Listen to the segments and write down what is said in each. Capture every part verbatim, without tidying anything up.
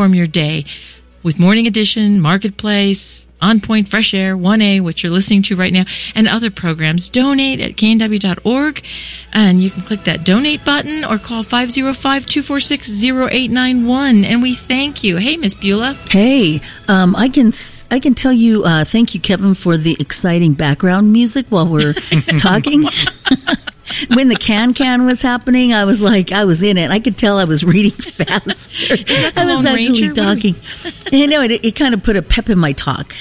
transform your day with Morning Edition, Marketplace, On Point, Fresh Air, one A, which you're listening to right now, and other programs. Donate at K N W dot org, and you can click that donate button or call five oh five, two four six, oh eight nine one, and we thank you. Hey, Miss Beulah. Hey, um, I can I can tell you, uh, thank you, Kevin, for the exciting background music while we're talking. When the can-can was happening, I was like, I was in it. I could tell I was reading faster. Is that the I was Lone actually Ranger? talking. You know, it, it kind of put a pep in my talk.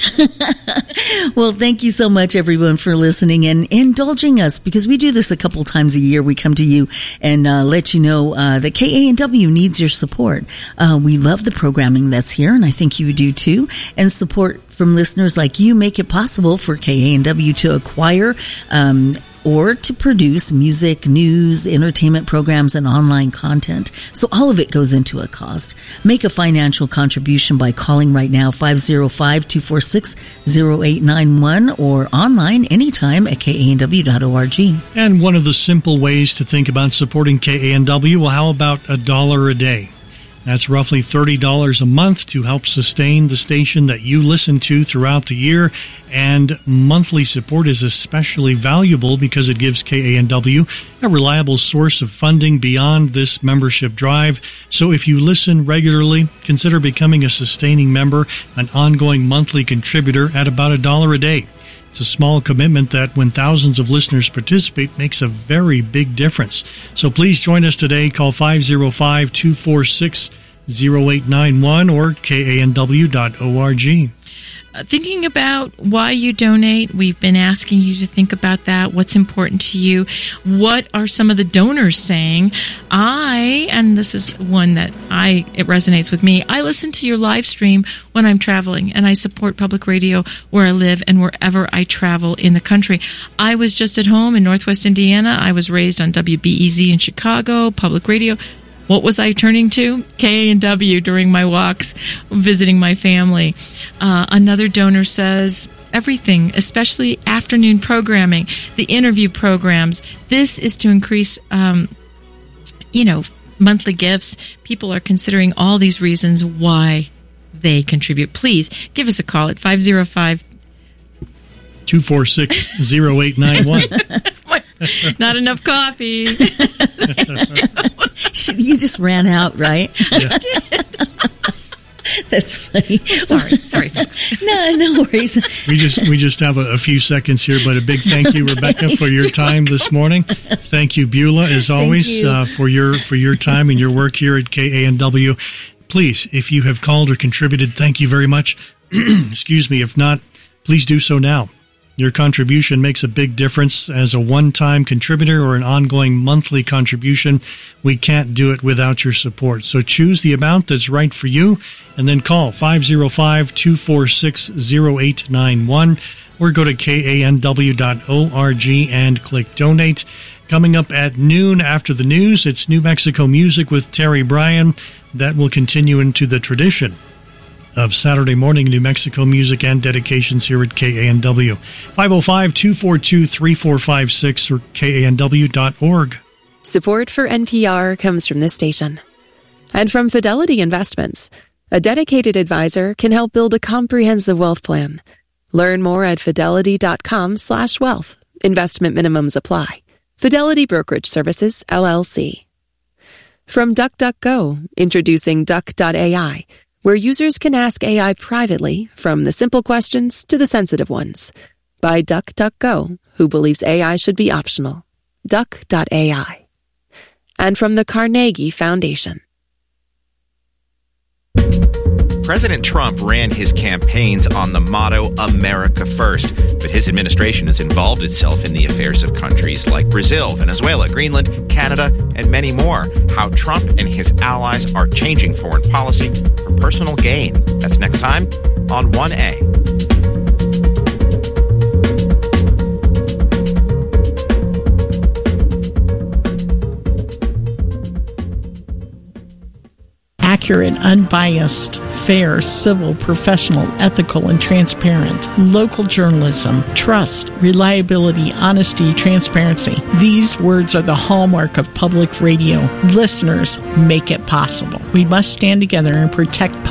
Well, thank you so much, everyone, for listening and indulging us, because we do this a couple times a year. We come to you and uh, let you know uh, that K A N W needs your support. Uh, we love the programming that's here, and I think you do too. And support from listeners like you make it possible for K A N W to acquire um or to produce music, news, entertainment programs, and online content. So all of it goes into a cost. Make a financial contribution by calling right now, five oh five, two four six, oh eight nine one, or online anytime at K A N W dot org. And one of the simple ways to think about supporting K A N W, well, how about a dollar a day? That's roughly thirty dollars a month to help sustain the station that you listen to throughout the year. And monthly support is especially valuable because it gives K A N W a reliable source of funding beyond this membership drive. So if you listen regularly, consider becoming a sustaining member, an ongoing monthly contributor at about a dollar a day. It's a small commitment that, when thousands of listeners participate, makes a very big difference. So please join us today. Call five oh five, two four six, oh eight nine one or K A N W dot org. Uh, thinking about why you donate, we've been asking you to think about that. What's important to you? What are some of the donors saying? I, and this is one that I, it resonates with me, I listen to your live stream when I'm traveling, and I support public radio where I live and wherever I travel in the country. I was just at home in Northwest Indiana. I was raised on W B E Z in Chicago, public radio. What was I turning to? K A N W during my walks, visiting my family. Uh, another donor says, everything, especially afternoon programming, the interview programs. This is to increase, um, you know, monthly gifts. People are considering all these reasons why they contribute. Please give us a call at five oh five, two four six, oh eight nine one. Not enough coffee. You just ran out, right? Yeah. That's funny. Sorry, sorry, folks. No, no worries. We just we just have a, a few seconds here, but a big thank you, Rebecca, for your time this morning. Thank you, Beulah, as always, you. uh, for your for your time and your work here at K A N W. Please, if you have called or contributed, thank you very much. Excuse me. If not, please do so now. Your contribution makes a big difference. As a one-time contributor or an ongoing monthly contribution, we can't do it without your support. So choose the amount that's right for you, and then call five oh five, two four six, oh eight nine one or go to K A N W dot org and click Donate. Coming up at noon after the news, it's New Mexico Music with Terry Bryan. That will continue into the tradition of Saturday morning New Mexico music and dedications here at K A N W. five oh five, two four two, three four five six or K A N W dot org. Support for N P R comes from this station. And from Fidelity Investments. A dedicated advisor can help build a comprehensive wealth plan. Learn more at fidelity.com slash wealth. Investment minimums apply. Fidelity Brokerage Services, L L C. From DuckDuckGo, introducing Duck dot A I, where users can ask A I privately, from the simple questions to the sensitive ones. By DuckDuckGo, who believes A I should be optional. Duck dot A I. And from the Carnegie Foundation. President Trump ran his campaigns on the motto, America First, but his administration has involved itself in the affairs of countries like Brazil, Venezuela, Greenland, Canada, and many more. How Trump and his allies are changing foreign policy for personal gain. That's next time on one A. Accurate, unbiased, fair, civil, professional, ethical, and transparent. Local journalism, trust, reliability, honesty, transparency. These words are the hallmark of public radio. Listeners make it possible. We must stand together and protect public